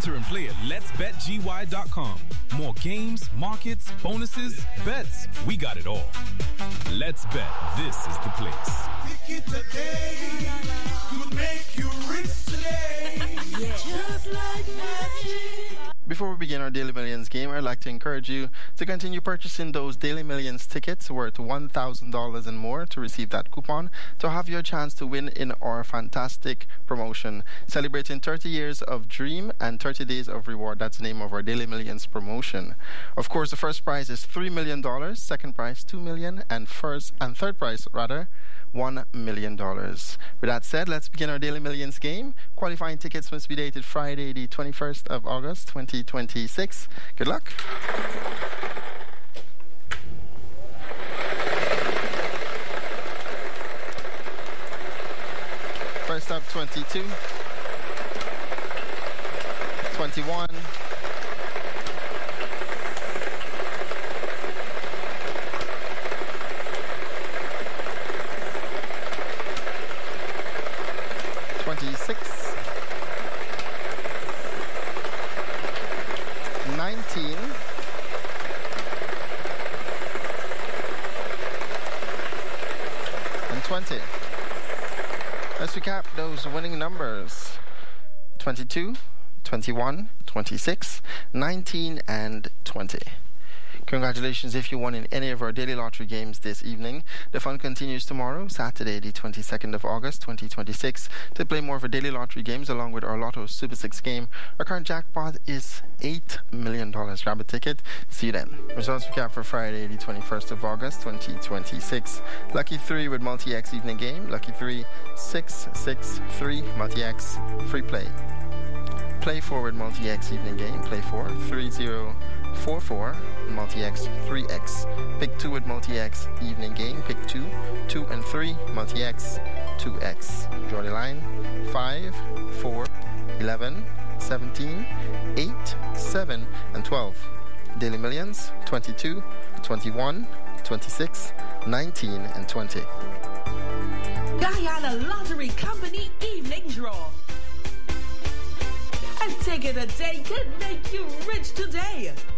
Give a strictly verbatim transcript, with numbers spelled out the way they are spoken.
Enter and play at lets bet G Y dot com. More games, markets, bonuses, bets. We got it all. Let's Bet. This is the place. Ticket today could make you rich today. Yeah. Just like magic. Before we begin our Daily Millions game, I'd like to encourage you to continue purchasing those Daily Millions tickets worth one thousand dollars and more to receive that coupon to have your chance to win in our fantastic promotion. Celebrating thirty years of Dream and thirty days of Reward. That's the name of our Daily Millions promotion. Of course, the first prize is three million dollars, second prize two million dollars, and first and third prize, rather, one million dollars. With that said, let's begin our Daily Millions game. Qualifying tickets must be dated Friday, the twenty-first of August, twenty twenty-six. Good luck. First up, twenty-two, twenty-one, twenty-six, nineteen, and twenty. Let's recap those winning numbers. twenty-two, twenty-one, twenty-six, nineteen, and twenty. Congratulations if you won in any of our daily lottery games this evening. The fun continues tomorrow, Saturday, the twenty-second of August, twenty twenty-six. To play more of our daily lottery games along with our Lotto Super six game, our current jackpot is eight million dollars. Grab a ticket. See you then. Results recap for Friday, the twenty-first of August, twenty twenty-six. Lucky three with Multi-X evening game. Lucky three, six six three, Multi-X, free play. Play four with Multi-X evening game. Play four, three zero four four, Multi-X three X. Pick two with Multi-X evening game. Pick two, two and three, Multi-X two X. Draw the line, five, four, eleven, seventeen, eight, seven, and twelve. Daily Millions, twenty-two, twenty-one, twenty-six, nineteen, and twenty. Guyana Lottery Company evening draw. A ticket a day could make you rich today.